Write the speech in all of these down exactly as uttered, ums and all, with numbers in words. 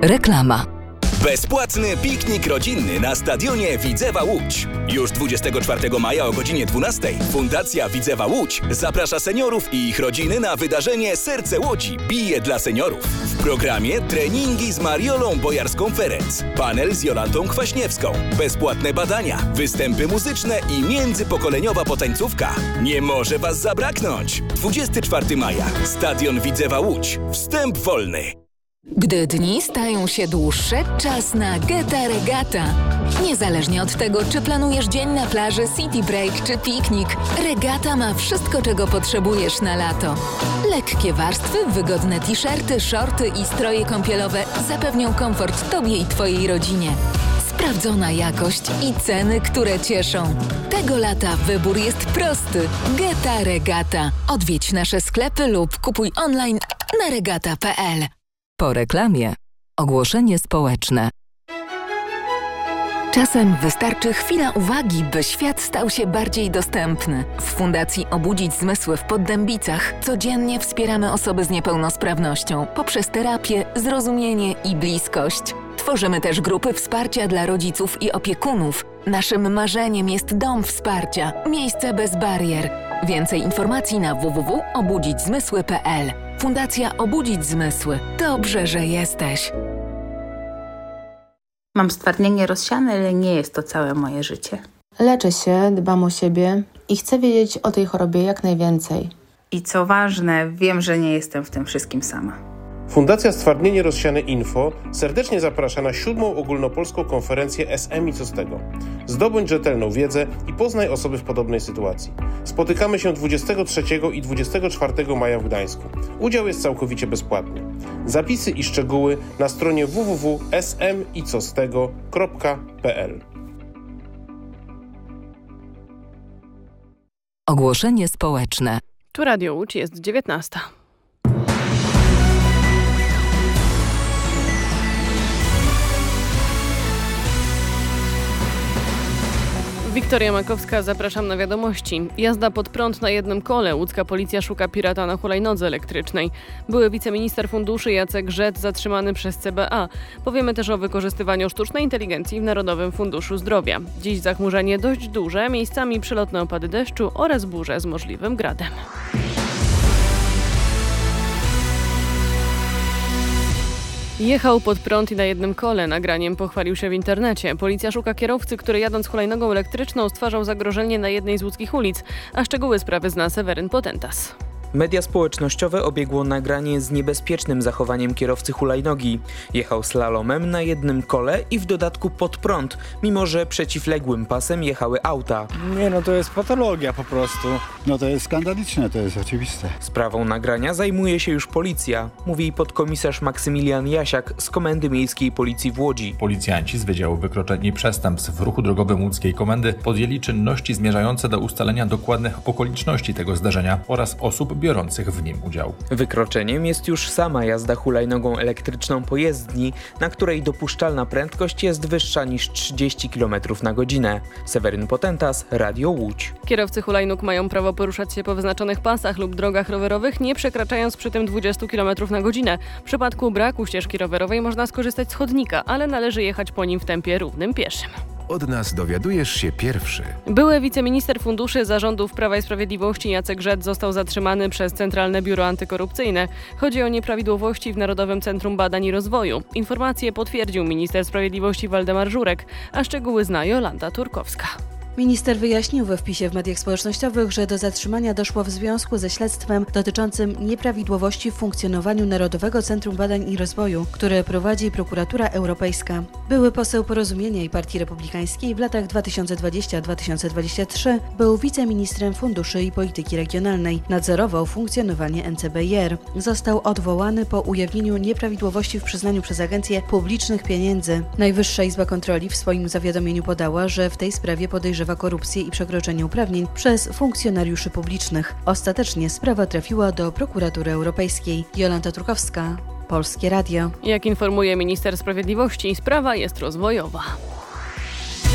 Reklama. Bezpłatny piknik rodzinny na stadionie Widzewa Łódź. Już dwudziestego czwartego maja o godzinie dwunastej Fundacja Widzewa Łódź zaprasza seniorów i ich rodziny na wydarzenie Serce Łodzi bije dla seniorów. W programie treningi z Mariolą Bojarską-Ferenc, panel z Jolantą Kwaśniewską, bezpłatne badania, występy muzyczne i międzypokoleniowa potańcówka. Nie może Was zabraknąć! dwudziestego czwartego maja. Stadion Widzewa Łódź. Wstęp wolny. Gdy dni stają się dłuższe, czas na Geta Regata. Niezależnie od tego, czy planujesz dzień na plaży, city break czy piknik, Regata ma wszystko, czego potrzebujesz na lato. Lekkie warstwy, wygodne t-shirty, shorty i stroje kąpielowe zapewnią komfort Tobie i Twojej rodzinie. Sprawdzona jakość i ceny, które cieszą. Tego lata wybór jest prosty. Geta Regata. Odwiedź nasze sklepy lub kupuj online na regata kropka p l. Po reklamie ogłoszenie społeczne. Czasem wystarczy chwila uwagi, by świat stał się bardziej dostępny. W Fundacji Obudzić Zmysły w Poddębicach codziennie wspieramy osoby z niepełnosprawnością poprzez terapię, zrozumienie i bliskość. Tworzymy też grupy wsparcia dla rodziców i opiekunów. Naszym marzeniem jest dom wsparcia, miejsce bez barier. Więcej informacji na w w w kropka obudzić zmysły kropka p l. Fundacja Obudzić Zmysły. Dobrze, że jesteś. Mam stwardnienie rozsiane, ale nie jest to całe moje życie. Leczę się, dbam o siebie i chcę wiedzieć o tej chorobie jak najwięcej. I co ważne, wiem, że nie jestem w tym wszystkim sama. Fundacja Stwardnienie Rozsiane Info serdecznie zaprasza na siódmą ogólnopolską konferencję S M i co z tego. Zdobądź rzetelną wiedzę i poznaj osoby w podobnej sytuacji. Spotykamy się dwudziestego trzeciego i dwudziestego czwartego maja w Gdańsku. Udział jest całkowicie bezpłatny. Zapisy i szczegóły na stronie w w w kropka s m i co z tego kropka p l. Ogłoszenie społeczne. Tu Radio Łódź, jest dziewiętnasta. Wiktoria Makowska, zapraszam na wiadomości. Jazda pod prąd na jednym kole. Łódzka policja szuka pirata na hulajnodze elektrycznej. Były wiceminister funduszy Jacek Rzet zatrzymany przez C B A. Powiemy też o wykorzystywaniu sztucznej inteligencji w Narodowym Funduszu Zdrowia. Dziś zachmurzenie dość duże, miejscami przelotne opady deszczu oraz burze z możliwym gradem. Jechał pod prąd i na jednym kole. Nagraniem pochwalił się w internecie. Policja szuka kierowcy, który jadąc hulajnogą elektryczną stwarzał zagrożenie na jednej z łódzkich ulic. A szczegóły sprawy zna Seweryn Potentas. Media społecznościowe obiegło nagranie z niebezpiecznym zachowaniem kierowcy hulajnogi. Jechał slalomem na jednym kole i w dodatku pod prąd, mimo że przeciwległym pasem jechały auta. Nie no, to jest patologia po prostu. No to jest skandaliczne, to jest oczywiste. Sprawą nagrania zajmuje się już policja, mówi podkomisarz Maksymilian Jasiak z Komendy Miejskiej Policji w Łodzi. Policjanci z Wydziału Wykroczeń i Przestępstw w Ruchu Drogowym Łódzkiej Komendy podjęli czynności zmierzające do ustalenia dokładnych okoliczności tego zdarzenia oraz osób biorących w nim udział. Wykroczeniem jest już sama jazda hulajnogą elektryczną po jezdni, na której dopuszczalna prędkość jest wyższa niż trzydzieści kilometrów na godzinę. Seweryn Potentas, Radio Łódź. Kierowcy hulajnóg mają prawo poruszać się po wyznaczonych pasach lub drogach rowerowych, nie przekraczając przy tym dwadzieścia kilometrów na godzinę. W przypadku braku ścieżki rowerowej można skorzystać z chodnika, ale należy jechać po nim w tempie równym pieszym. Od nas dowiadujesz się pierwszy. Były wiceminister funduszy zarządów Prawa i Sprawiedliwości Jacek Rzet został zatrzymany przez Centralne Biuro Antykorupcyjne. Chodzi o nieprawidłowości w Narodowym Centrum Badań i Rozwoju. Informacje potwierdził minister sprawiedliwości Waldemar Żurek, a szczegóły zna Jolanta Turkowska. Minister wyjaśnił we wpisie w mediach społecznościowych, że do zatrzymania doszło w związku ze śledztwem dotyczącym nieprawidłowości w funkcjonowaniu Narodowego Centrum Badań i Rozwoju, które prowadzi Prokuratura Europejska. Były poseł Porozumienia i Partii Republikańskiej w latach dwa tysiące dwudziestym do dwa tysiące dwudziestego trzeciego był wiceministrem funduszy i polityki regionalnej. Nadzorował funkcjonowanie N C B I R. Został odwołany po ujawnieniu nieprawidłowości w przyznaniu przez agencję publicznych pieniędzy. Najwyższa Izba Kontroli w swoim zawiadomieniu podała, że w tej sprawie podejrzewa korupcję i przekroczenie uprawnień przez funkcjonariuszy publicznych. Ostatecznie sprawa trafiła do Prokuratury Europejskiej. Jolanta Turkowska, Polskie Radio. Jak informuje minister sprawiedliwości, sprawa jest rozwojowa.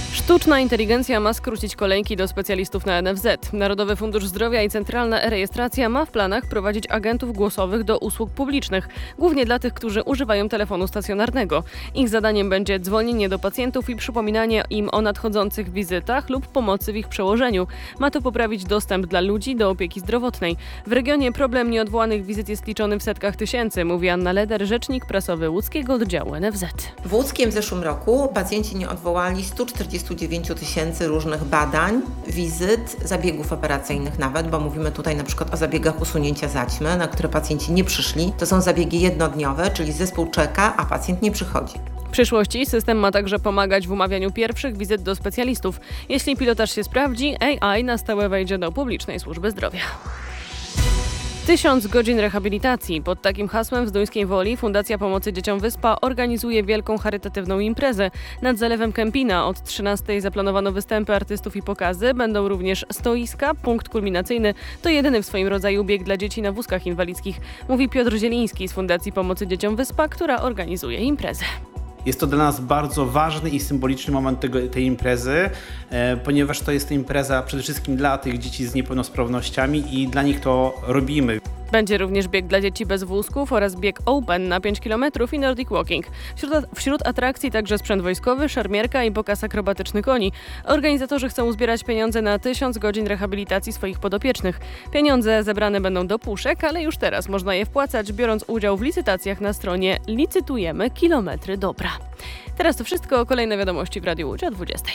Sztuczna inteligencja ma skrócić kolejki do specjalistów na N F Z. Narodowy Fundusz Zdrowia i Centralna E-Rejestracja ma w planach prowadzić agentów głosowych do usług publicznych, głównie dla tych, którzy używają telefonu stacjonarnego. Ich zadaniem będzie dzwonienie do pacjentów i przypominanie im o nadchodzących wizytach lub pomocy w ich przełożeniu. Ma to poprawić dostęp dla ludzi do opieki zdrowotnej. W regionie problem nieodwołanych wizyt jest liczony w setkach tysięcy, mówi Anna Leder, rzecznik prasowy łódzkiego oddziału N F Z. W Łódzkiem w zeszłym roku pacjenci nie odwołali sto czterdzieści dziewięć tysięcy różnych badań, wizyt, zabiegów operacyjnych nawet, bo mówimy tutaj na przykład o zabiegach usunięcia zaćmy, na które pacjenci nie przyszli. To są zabiegi jednodniowe, czyli zespół czeka, a pacjent nie przychodzi. W przyszłości system ma także pomagać w umawianiu pierwszych wizyt do specjalistów. Jeśli pilotaż się sprawdzi, A I na stałe wejdzie do publicznej służby zdrowia. Tysiąc godzin rehabilitacji. Pod takim hasłem w Zduńskiej Woli Fundacja Pomocy Dzieciom Wyspa organizuje wielką charytatywną imprezę. Nad zalewem Kępina od trzynastej zaplanowano występy artystów i pokazy. Będą również stoiska. Punkt kulminacyjny to jedyny w swoim rodzaju bieg dla dzieci na wózkach inwalidzkich, mówi Piotr Zieliński z Fundacji Pomocy Dzieciom Wyspa, która organizuje imprezę. Jest to dla nas bardzo ważny i symboliczny moment tego, tej imprezy, e, ponieważ to jest impreza przede wszystkim dla tych dzieci z niepełnosprawnościami i dla nich to robimy. Będzie również bieg dla dzieci bez wózków oraz bieg open na pięć kilometrów i Nordic Walking. Wśród, wśród atrakcji także sprzęt wojskowy, szermierka i pokaz akrobatyczny koni. Organizatorzy chcą uzbierać pieniądze na tysiąc godzin rehabilitacji swoich podopiecznych. Pieniądze zebrane będą do puszek, ale już teraz można je wpłacać, biorąc udział w licytacjach na stronie Licytujemy Kilometry Dobra. Teraz to wszystko. Kolejne wiadomości w Radiu Łódź o dwudziestej.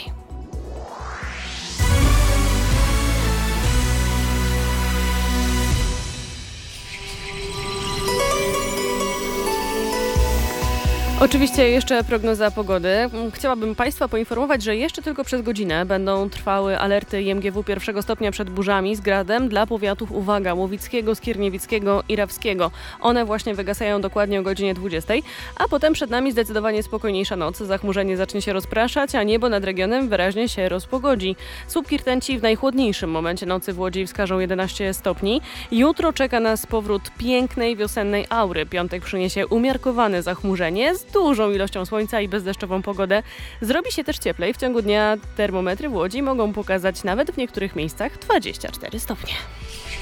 Oczywiście jeszcze prognoza pogody. Chciałabym Państwa poinformować, że jeszcze tylko przez godzinę będą trwały alerty I M G W pierwszego stopnia przed burzami z gradem dla powiatów, uwaga, Łowickiego, Skierniewickiego i Rawskiego. One właśnie wygasają dokładnie o godzinie dwudziestej, a potem przed nami zdecydowanie spokojniejsza noc. Zachmurzenie zacznie się rozpraszać, a niebo nad regionem wyraźnie się rozpogodzi. Słupki rtęci w najchłodniejszym momencie nocy w Łodzi wskażą jedenaście stopni. Jutro czeka nas powrót pięknej wiosennej aury. Piątek przyniesie umiarkowane zachmurzenie z dużą ilością słońca i bezdeszczową pogodę. Zrobi się też cieplej. W ciągu dnia termometry w Łodzi mogą pokazać nawet w niektórych miejscach dwadzieścia cztery stopnie.